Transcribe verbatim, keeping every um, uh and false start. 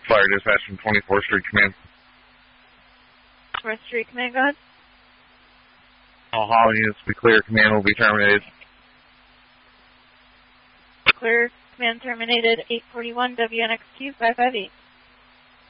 Fire dispatch from twenty-fourth Street Command. fourth Street Command, go ahead. All Hall units be clear. Command will be terminated. Clear. Command terminated. eight forty-one W N X Q five five eight.